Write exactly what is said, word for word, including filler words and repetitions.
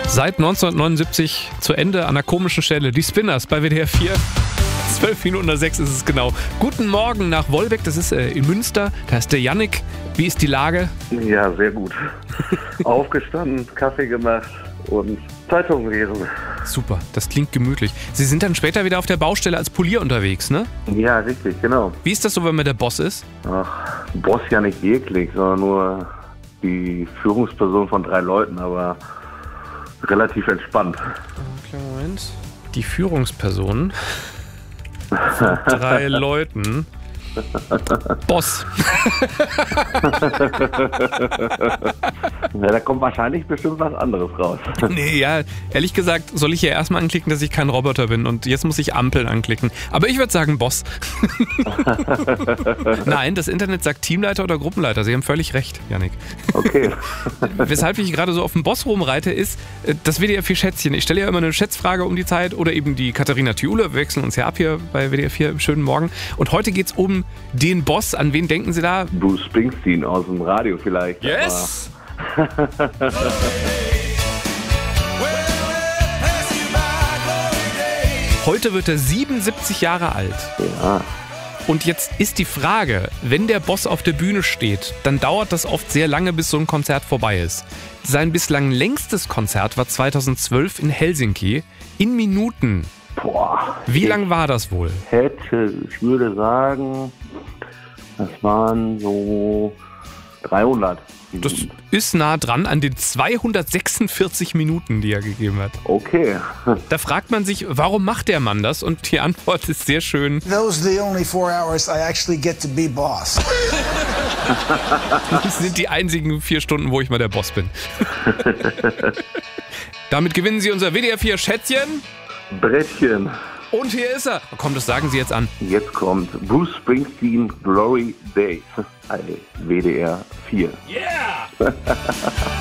Seit neunzehnhundertneunundsiebzig zu Ende an einer komischen Stelle. Die Spinners bei W D R vier. Zwölf Minuten nach sechs ist es genau. Guten Morgen nach Wolbeck, das ist äh, in Münster. Da ist der Jannik. Wie ist die Lage? Ja, sehr gut. Aufgestanden, Kaffee gemacht und Zeitung gelesen. Super, das klingt gemütlich. Sie sind dann später wieder auf der Baustelle als Polier unterwegs, ne? Ja, richtig, genau. Wie ist das so, wenn man der Boss ist? Ach, Boss ja nicht wirklich, sondern nur die Führungsperson von drei Leuten, aber relativ entspannt. Kleinen Moment. Die Führungsperson von drei Leuten. Boss. Ja, da kommt wahrscheinlich bestimmt was anderes raus. Nee, ja, ehrlich gesagt soll ich ja erstmal anklicken, dass ich kein Roboter bin und jetzt muss ich Ampeln anklicken. Aber ich würde sagen Boss. Nein, das Internet sagt Teamleiter oder Gruppenleiter. Sie haben völlig recht, Jannik. Okay. Weshalb ich gerade so auf dem Boss rumreite, ist das W D R vier Schätzchen. Ich stelle ja immer eine Schätzfrage um die Zeit oder eben die Katharina Thiele. Wir wechseln uns ja ab hier bei W D R vier im schönen Morgen. Und heute geht es um den Boss. An wen denken Sie da? Bruce Springsteen aus dem Radio vielleicht. Yes! Heute wird er siebenundsiebzig Jahre alt. Ja. Und jetzt ist die Frage, wenn der Boss auf der Bühne steht, dann dauert das oft sehr lange, bis so ein Konzert vorbei ist. Sein bislang längstes Konzert war zweitausendzwölf in Helsinki in Minuten. Boah. Wie lang war das wohl? Hätte, ich würde sagen, das waren so dreihundert. Das ist nah dran an den zweihundertsechsundvierzig Minuten, die er gegeben hat. Okay. Da fragt man sich, warum macht der Mann das? Und die Antwort ist sehr schön. Those are the only four hours I actually get to be boss. Das sind die einzigen vier Stunden, wo ich mal der Boss bin. Damit gewinnen Sie unser W D R vier Schätzchen. Brettchen. Und hier ist er. Komm, das sagen Sie jetzt an. Jetzt kommt Bruce Springsteen Glory Days bei W D R vier. Yeah!